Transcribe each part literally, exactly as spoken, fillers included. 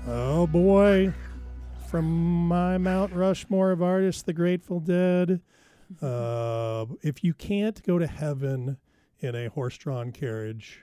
Oh boy, from my Mount Rushmore of artists, the Grateful Dead. Uh, if you can't go to heaven in a horse-drawn carriage,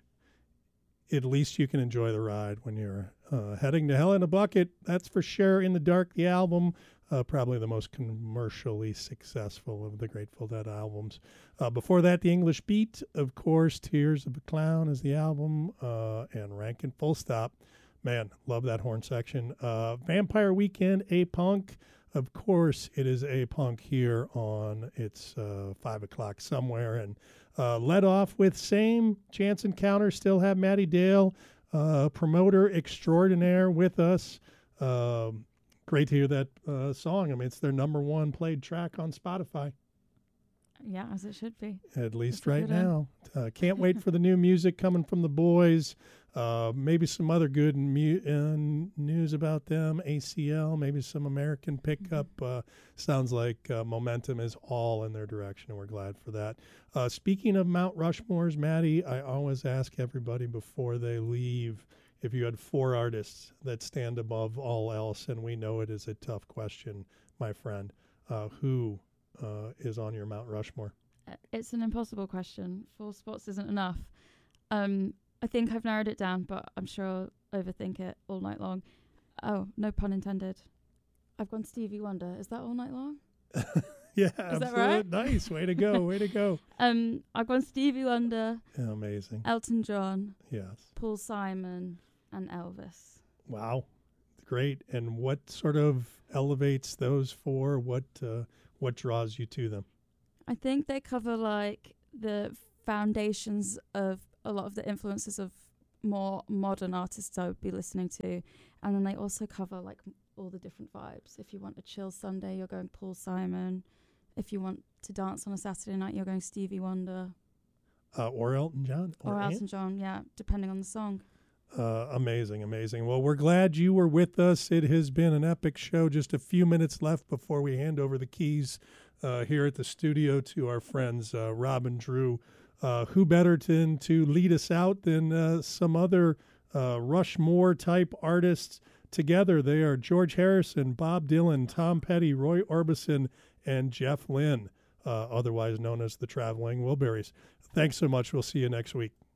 at least you can enjoy the ride when you're uh, heading to hell in a bucket. That's for sure. In the Dark, the album, uh, probably the most commercially successful of the Grateful Dead albums. Uh, before that, The English Beat, of course, Tears of a Clown is the album, uh, and Rankin Full Stop. Man, love that horn section. Uh, Vampire Weekend, A-Punk. Of course, it is A-Punk here on It's uh, five o'clock somewhere. And uh, led off with Same, Chance Encounter, still have Matty Dale, uh, promoter extraordinaire with us. Uh, great to hear that uh, song. I mean, it's their number one played track on Spotify. Yeah, as it should be. At least right now. Uh, can't wait for the new music coming from the boys. Uh, maybe some other good mu- uh, news about them. A C L, maybe some American pickup. Uh, sounds like uh, momentum is all in their direction, and we're glad for that. Uh, speaking of Mount Rushmores, Maddie, I always ask everybody before they leave if you had four artists that stand above all else, and we know it is a tough question, my friend. Uh, who uh, is on your Mount Rushmore? It's an impossible question. Four spots isn't enough. Um, I think I've narrowed it down, but I'm sure I'll overthink it all night long. Oh, no pun intended. I've gone Stevie Wonder. Is that all night long? Yeah, Is absolutely. that right? Nice. Way to go. Way to go. Um, I've gone Stevie Wonder. Yeah, amazing. Elton John. Yes. Paul Simon and Elvis. Wow. Great. And what sort of elevates those four? What uh, what draws you to them? I think they cover like the foundations of a lot of the influences of more modern artists I would be listening to. And then they also cover like all the different vibes. If you want a chill Sunday, you're going Paul Simon. If you want to dance on a Saturday night, you're going Stevie Wonder. Uh, or Elton John. Or, or Elton John, yeah, depending on the song. Uh, amazing, amazing. Well, we're glad you were with us. It has been an epic show. Just a few minutes left before we hand over the keys uh, here at the studio to our friends uh, Rob and Drew. Uh, who better to, to lead us out than uh, some other uh, Rushmore-type artists together? They are George Harrison, Bob Dylan, Tom Petty, Roy Orbison, and Jeff Lynne, uh, otherwise known as the Traveling Wilburys. Thanks so much. We'll see you next week.